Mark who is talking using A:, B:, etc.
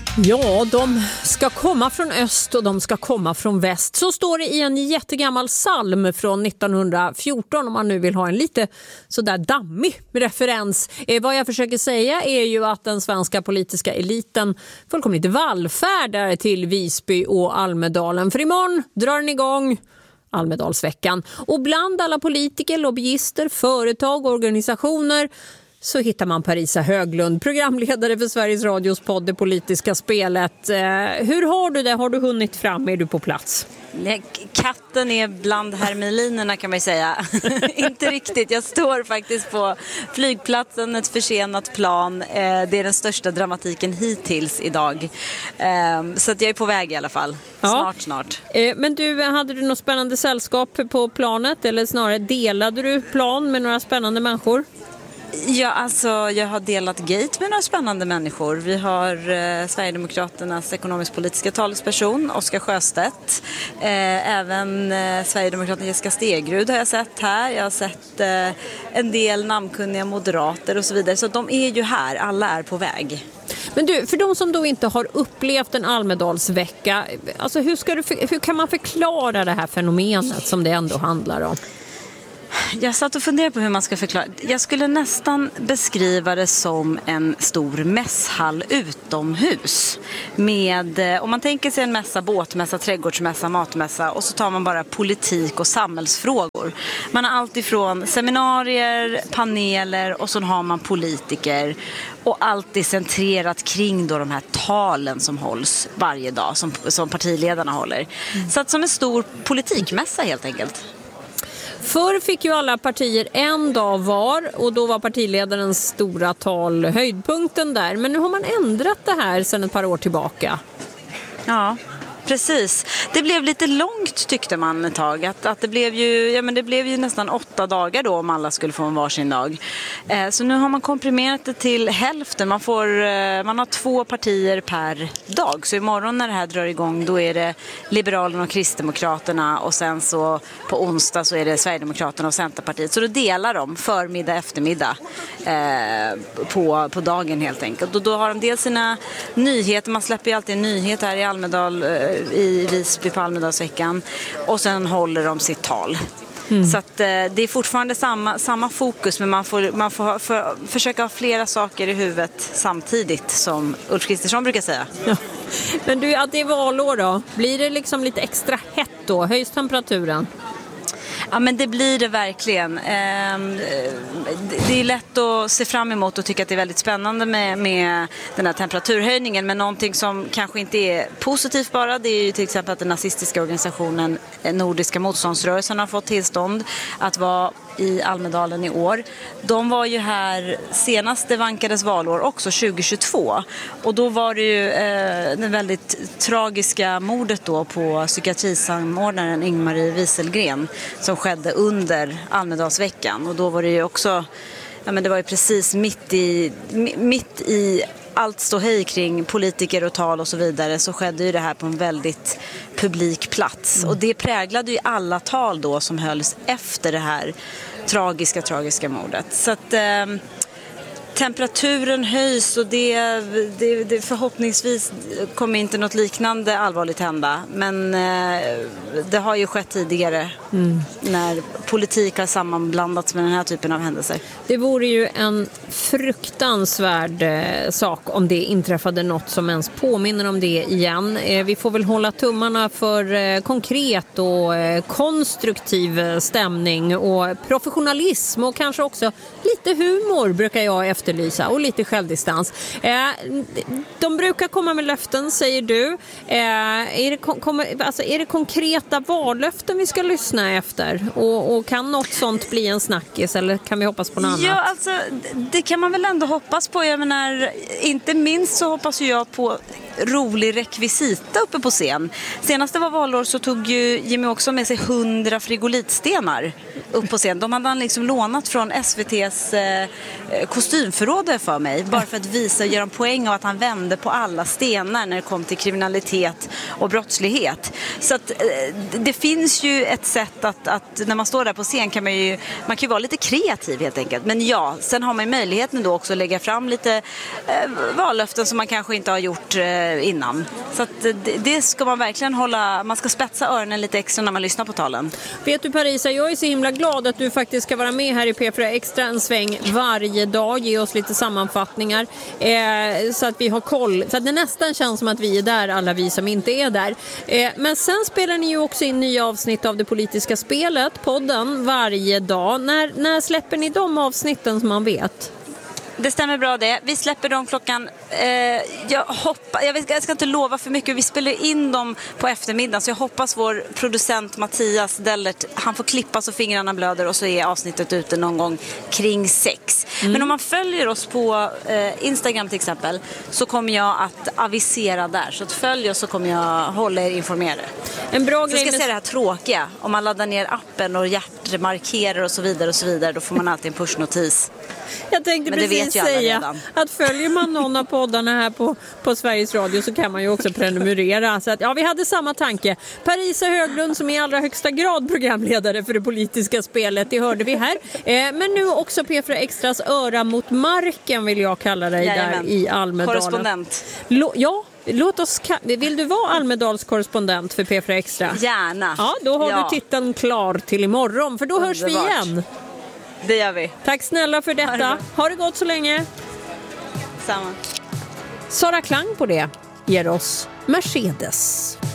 A: Ja, de ska komma från öst och de ska komma från väst. Så står det i en jättegammal psalm från 1914 om man nu vill ha en lite sådär dammig referens. Vad jag försöker säga är ju att den svenska politiska eliten fullkomligt vallfärdar till Visby och Almedalen. För imorgon drar den igång Almedalsveckan. Och bland alla politiker, lobbyister, företag och organisationer så hittar man Parisa Höglund, programledare för Sveriges Radios podd Det politiska spelet. Hur har du det? Har du hunnit fram? Är du på plats?
B: Nej, katten är bland hermelinerna kan man ju säga. Inte riktigt. Jag står faktiskt på flygplatsen, ett försenat plan. Det är den största dramatiken hittills idag. Så att jag är på väg i alla fall. Snart.
A: Men hade du något spännande sällskap på planet? Eller snarare delade du plan med några spännande människor?
B: Ja, alltså jag har delat gate med några spännande människor. Vi har Sverigedemokraternas ekonomisk-politiska talesperson Oskar Sjöstedt. Även Sverigedemokraterna Jessica Stegrud har jag sett här. Jag har sett en del namnkunniga moderater och så vidare. Så de är ju här, alla är på väg.
A: Men du, för de som då inte har upplevt en Almedalsvecka, alltså hur kan man förklara det här fenomenet som det ändå handlar om?
B: Jag satt och funderade på hur man ska förklara. Jag skulle nästan beskriva det som en stor mässhall utomhus. Om man tänker sig en mässa, båtmässa, trädgårdsmässa, matmässa och så tar man bara politik och samhällsfrågor. Man har allt ifrån seminarier, paneler och så har man politiker. Och allt är centrerat kring då de här talen som hålls varje dag som partiledarna håller. Så att som en stor politikmässa helt enkelt.
A: Förr fick ju alla partier en dag var och då var partiledarens stora tal höjdpunkten där. Men nu har man ändrat det här sedan ett par år tillbaka.
B: Ja, precis. Det blev lite långt tyckte man ett tag. Att det blev ju nästan 8 dagar då om alla skulle få en varsin dag. Så nu har man komprimerat det till hälften. Man har 2 partier per dag. Så imorgon när det här drar igång då är det Liberalerna och Kristdemokraterna och sen så på onsdag så är det Sverigedemokraterna och Centerpartiet. Så då delar de förmiddag, eftermiddag på dagen helt enkelt. Och då har de dels sina nyheter. Man släpper ju alltid en nyhet här i Almedal i Visby på Almedalsveckan och sen håller de sitt tal. Så att det är fortfarande samma fokus men man får försöka ha flera saker i huvudet samtidigt som Ulf Kristersson brukar säga.
A: Ja. Men du, att det är valår då, blir det liksom lite extra hett då? Höjs temperaturen?
B: Ja, men det blir det verkligen. Det är lätt att se fram emot och tycka att det är väldigt spännande med den här temperaturhöjningen. Men någonting som kanske inte är positivt bara, det är ju till exempel att den nazistiska organisationen Nordiska motståndsrörelsen har fått tillstånd att vara i Almedalen i år. De var ju här senast det vankades valår också 2022 och då var det ju det väldigt tragiska mordet då på psykiatrisamordnaren Ingmarie Wieselgren som skedde under Almedalsveckan och då var det ju också det var ju precis mitt i allt stå hej kring politiker och tal och så vidare så skedde ju det här på en väldigt publik plats och det präglade ju alla tal då som hölls efter det här tragiska mordet. Så att temperaturen höjs och det förhoppningsvis kommer inte något liknande allvarligt hända. Men det har ju skett tidigare när politik har sammanblandats med den här typen av händelser.
A: Det vore ju en fruktansvärd sak om det inträffade något som ens påminner om det igen. Vi får väl hålla tummarna för konkret och konstruktiv stämning och professionalism och kanske också lite humor brukar jag efterlysa och lite självdistans. De brukar komma med löften, säger du. Är det konkreta vallöften vi ska lyssna efter? Och kan något sånt bli en snackis eller kan vi hoppas på något annat?
B: Ja, alltså det kan man väl ändå hoppas på. Jag menar, inte minst så hoppas jag på rolig rekvisita uppe på scen. Senaste var valår så tog ju Jimmy också med sig 100 frigolitstenar upp på scen. De hade han liksom lånat från SVT:s kostymförråd för mig. Bara för att visa och göra en poäng av att han vände på alla stenar när det kom till kriminalitet och brottslighet. Så att det finns ju ett sätt att när man står där på scen kan man kan ju vara lite kreativ helt enkelt. Men ja, sen har man ju möjligheten då också att lägga fram lite vallöften som man kanske inte har gjort innan. Så att det ska man verkligen man ska spetsa öronen lite extra när man lyssnar på talen.
A: Vet du Parisa, jag är så himla glad att du faktiskt ska vara med här i P4 Extra en sväng varje dag, ge oss lite sammanfattningar så att vi har koll, så att det nästan känns som att vi är där, alla vi som inte är där. Men sen spelar ni ju också in nya avsnitt av Det politiska spelet, podden, varje dag. När släpper ni de avsnitten som man vet?
B: Det stämmer bra det. Vi släpper dem klockan... Jag ska inte lova för mycket. Vi spelar in dem på eftermiddagen. Så jag hoppas vår producent Mattias Dellert, han får klippa så fingrarna blöder och så är avsnittet ute någon gång kring 6. Men om man följer oss på Instagram till exempel så kommer jag att avisera där. Så att följ oss så kommer jag hålla er informerade.
A: En bra grej.
B: Så ska jag säga det här tråkiga. Om man laddar ner appen och hjärtmarkerar och så vidare, då får man alltid en pushnotis.
A: Jag tänkte precis säga att följer man någon av poddarna här på Sveriges Radio så kan man ju också prenumerera. Så att, vi hade samma tanke. Parisa Höglund som är i allra högsta grad programledare för Det politiska spelet, det hörde vi här. Men nu också P4 Extras öra mot marken vill jag kalla dig. Jajamän. Där i Almedalen.
B: Korrespondent.
A: Vill du vara Almedals korrespondent för P4 Extra?
B: Gärna.
A: Ja, då har du titeln klar till imorgon, för då hörs vi igen.
B: Det gör vi.
A: Tack snälla för detta. Ha det gott så länge.
B: Samma.
A: Sara Klang på det ger oss Mercedes.